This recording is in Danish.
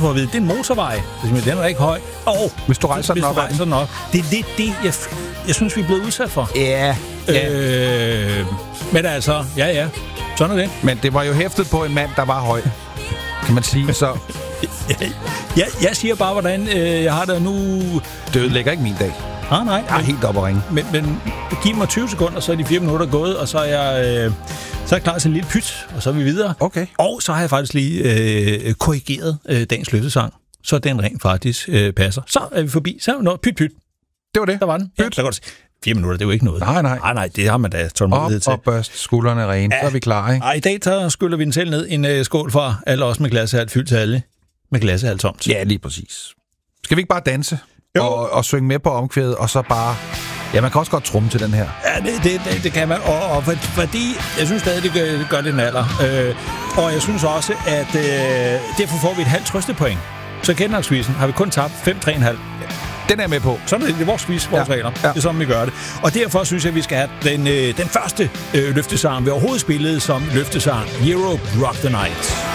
får at vide, det er en motorvej. Den er ikke høj. Hvis du rejser den op. Det er lidt det, jeg synes, vi er blevet udsat for. Ja. Men altså, ja. Sådan er det. Men det var jo hæftet på en mand, der var høj. Kan man sige så. Jeg siger bare, hvordan jeg har det nu. Det ødelægger ikke min dag. Nej. Jeg er helt oppe at ringe. Men giv mig 20 sekunder, så er de 4 minutter gået, og så er jeg klar til en lille pyt, og så er vi videre. Okay. Og så har jeg faktisk lige korrigeret dagens løftesang, så den rent faktisk passer. Så er vi forbi. Så er noget pyt. Det var det. Der var den. Ja, der går det. 4 minutter, det er jo ikke noget. Nej, det har man da tålmodighed til. Og børst skuldrene rene, så er vi klar, ikke? I dag så skyller vi den selv ned. En skål fra alle os med glassehalt fyldt til alle. Med glassehalt tomt. Ja, lige præcis. Skal vi ikke bare danse? Og synge med på omkvædet, og så bare... Ja, man kan også godt trumme til den her. Ja, det kan man. Og fordi jeg synes stadig, det gør det en alder. Og jeg synes også, at derfor får vi et halvt trøstepoint. Så i kendenaksvisen har vi kun tabt 5-3,5. Den er med på. Sådan er det. Det er vores quiz, vores regler. Ja. Det er sådan, vi gør det. Og derfor synes jeg, at vi skal have den første løftesang, vi overhovedet spillede som løftesang. Europe Rock the Night.